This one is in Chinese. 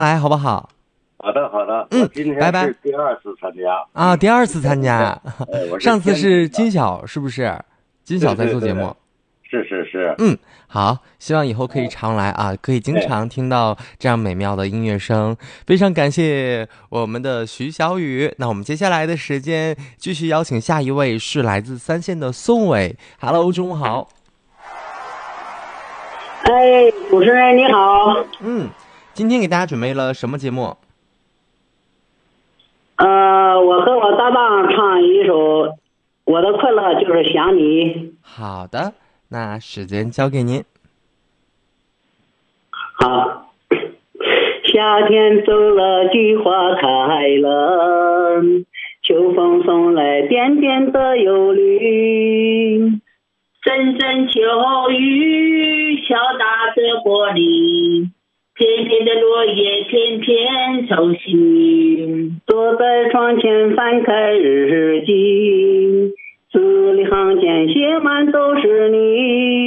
来好不好？ 好的，好的。我今拜拜天是第二次参加啊，第二次参加， 我是上次是天津金晓，是不是？金晓在做节目。 是。 好，希望以后可以常来啊，可以经哎， 常听到这样美妙的音乐声。非常感谢我们的徐小雨。那我们接下来的时间继续邀请下一位，是来自三线的宋伟。Hello， 中午好。 哎，主持人你好。 今天给大家准备了什么节目？ 我和我搭档唱一首《我的快乐就是想你》。 好的，那时间交给您。 好，夏天走了，菊花开了，秋风送来点点的忧虑，阵阵秋雨敲打着玻璃，片片的落叶片片抽醒，坐在窗前翻开日记，字里行间写满都是你。